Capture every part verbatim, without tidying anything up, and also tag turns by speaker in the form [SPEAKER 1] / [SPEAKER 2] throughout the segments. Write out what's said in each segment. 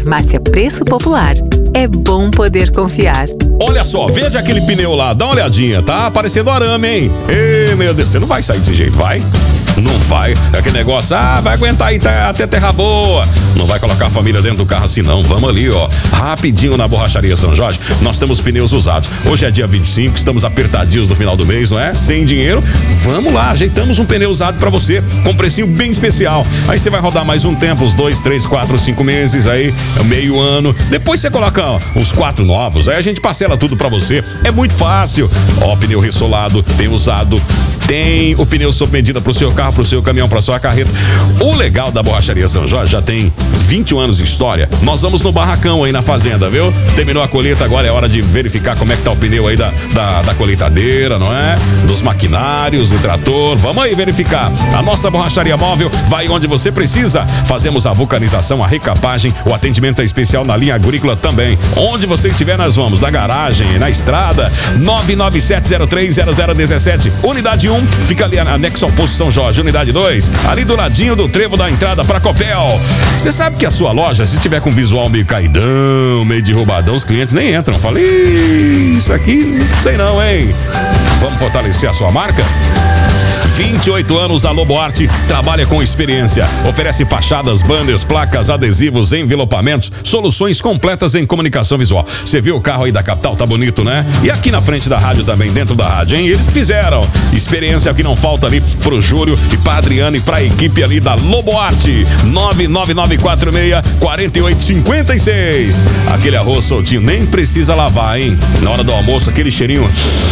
[SPEAKER 1] Farmácia Preço Popular. É bom poder confiar.
[SPEAKER 2] Olha só, veja aquele pneu lá, dá uma olhadinha, tá parecendo arame, hein? Ê, meu Deus, você não vai sair desse jeito, vai? Não vai, é aquele negócio, ah, vai aguentar aí tá, até terra boa. Não vai colocar a família dentro do carro assim não, vamos ali, ó, rapidinho na Borracharia São Jorge, nós temos pneus usados. Hoje é dia vinte e cinco, estamos apertadinhos no final do mês, não é? Sem dinheiro, vamos lá, ajeitamos um pneu usado pra você, com precinho bem especial. Aí você vai rodar mais um tempo, uns dois, três, quatro, cinco meses aí, meio ano. Depois você coloca ó, uns quatro novos, aí a gente parcela tudo pra você. É muito fácil. Ó, pneu ressolado, tem usado, tem o pneu sob medida pro seu carro, pro seu caminhão, pra sua carreta. O legal da Borracharia São Jorge já tem vinte e um anos de história. Nós vamos no barracão aí na fazenda, viu? Terminou a colheita, agora é hora de verificar como é que tá o pneu aí da, da, da colheitadeira, não é? Dos maquinários, do trator. Vamos aí verificar. A nossa borracharia móvel vai onde você precisa. Fazemos a vulcanização, a recapagem, o atendimento é especial na linha agrícola também. Onde você estiver, nós vamos. Na garagem, na estrada. nove nove sete zero três zero zero um sete. Unidade um, fica ali anexo ao posto São Jorge. Unidade dois, ali do ladinho do trevo da entrada pra Copel. Você sabe que a sua loja, se tiver com visual meio caidão, meio derrubadão, os clientes nem entram. Falei, isso aqui, sei não, hein? Vamos fortalecer a sua marca? vinte e oito anos, a Lobo Arte trabalha com experiência. Oferece fachadas, banners, placas, adesivos, envelopamentos, soluções completas em comunicação visual. Você viu o carro aí da capital? Tá bonito, né? E aqui na frente da rádio também, dentro da rádio, hein? Eles fizeram. Experiência que não falta ali pro Júlio e pra Adriana e pra equipe ali da Lobo Arte. nove nove nove quatro seis quatro oito cinco seis. Aquele arroz soltinho, nem precisa lavar, hein? Na hora do almoço, aquele cheirinho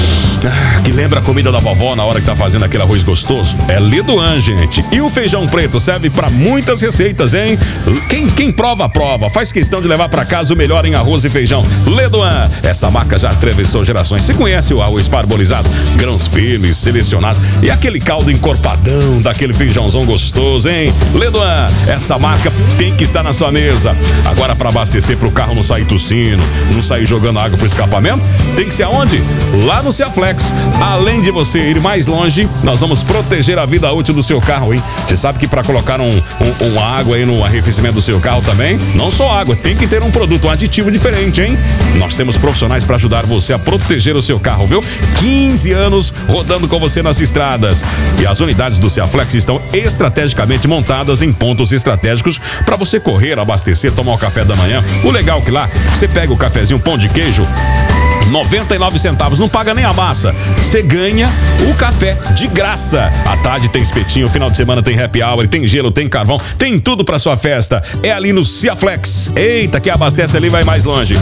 [SPEAKER 2] ah, que lembra a comida da vovó na hora que tá fazendo aquele arroz gostoso. É Ledoan, gente. E o feijão preto serve pra muitas receitas, hein? Quem, quem prova, prova. Faz questão de levar pra casa o melhor em arroz e feijão. Ledoan. Essa marca já atravessou gerações. Você conhece o arroz parbolizado? Grãos firmes, selecionados. E aquele caldo encorpadão daquele feijãozão gostoso, hein? Ledoan. Essa marca tem que estar na sua mesa. Agora, pra abastecer pro carro não sair tossindo, não sair jogando água pro escapamento, tem que ser aonde? Lá no Ciaflex. Além de você ir mais longe, nós vamos proteger a vida útil do seu carro, hein? Você sabe que para colocar um, um, um água aí no arrefecimento do seu carro também, não só água, tem que ter um produto, um aditivo diferente, hein? Nós temos profissionais para ajudar você a proteger o seu carro, viu? quinze anos rodando com você nas estradas. E as unidades do Ciaflex estão estrategicamente montadas em pontos estratégicos para você correr, abastecer, tomar o café da manhã. O legal é que lá, você pega o cafezinho, pão de queijo, noventa e nove centavos, não paga nem a massa. Você ganha o café de graça. À tarde tem espetinho, final de semana tem happy hour, tem gelo, tem carvão, tem tudo pra sua festa. É ali no Ciaflex. Eita, que abastece ali vai mais longe.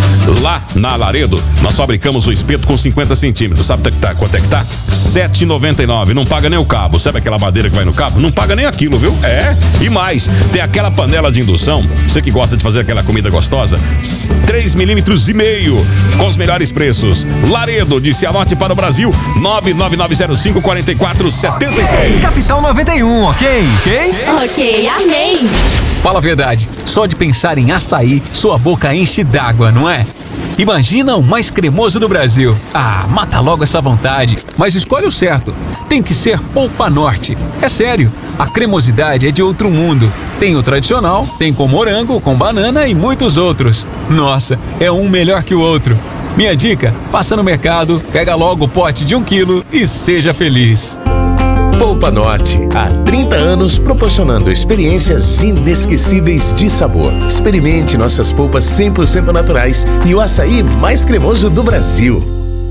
[SPEAKER 2] Lá na Laredo, nós fabricamos o espeto com cinquenta centímetros. Sabe quanto é que tá? sete reais e noventa e nove centavos. Não paga nem o cabo. Sabe aquela madeira que vai no cabo? Não paga nem aquilo, viu? É. E mais, tem aquela panela de indução. Você que gosta de fazer aquela comida gostosa, três milímetros e meio, com os melhores preços. Laredo, de Cianorte para o Brasil, nove nove nove zero cinco quatro quatro sete seis.
[SPEAKER 3] Capital noventa e um, ok? Ok?
[SPEAKER 4] Ok, amém.
[SPEAKER 3] Fala a verdade, só de pensar em açaí, sua boca enche d'água, não é? Imagina o mais cremoso do Brasil. Ah, mata logo essa vontade. Mas escolhe o certo. Tem que ser Polpa Norte. É sério, a cremosidade é de outro mundo. Tem o tradicional, tem com morango, com banana e muitos outros. Nossa, é um melhor que o outro. Minha dica, passa no mercado, pega logo o pote de um quilo e seja feliz.
[SPEAKER 5] Polpa Norte, há trinta anos proporcionando experiências inesquecíveis de sabor. Experimente nossas polpas cem por cento naturais e o açaí mais cremoso do Brasil.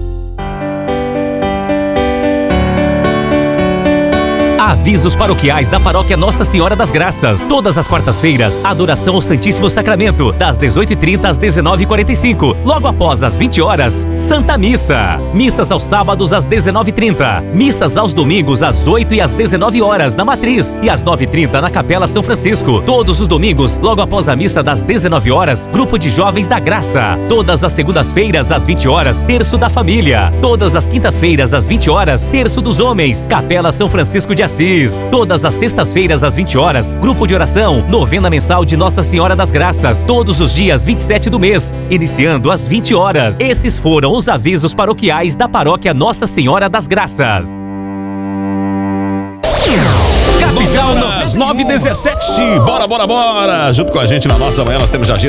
[SPEAKER 6] Avisos paroquiais da Paróquia Nossa Senhora das Graças. Todas as quartas-feiras, adoração ao Santíssimo Sacramento, das dezoito e trinta às dezenove e quarenta e cinco. Logo após as vinte horas, Santa Missa. Missas aos sábados às dezenove e trinta. Missas aos domingos às oito e às dezenove horas na Matriz e às nove e trinta na Capela São Francisco. Todos os domingos, logo após a missa das dezenove horas, Grupo de Jovens da Graça. Todas as segundas-feiras às vinte horas, Terço da Família. Todas as quintas-feiras às vinte horas, Terço dos Homens, Capela São Francisco de Assis. Todas as sextas-feiras às vinte horas, grupo de oração, novena mensal de Nossa Senhora das Graças. Todos os dias vinte e sete do mês, iniciando às vinte horas. Esses foram os avisos paroquiais da Paróquia Nossa Senhora das Graças.
[SPEAKER 2] Capital nove e dezessete. Bora, bora, bora. Junto com a gente na nossa manhã, nós temos a